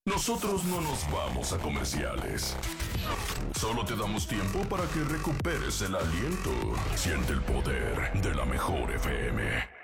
Nosotros no nos vamos a comerciales. Solo te damos tiempo para que recuperes el aliento. Siente el poder de la mejor FM.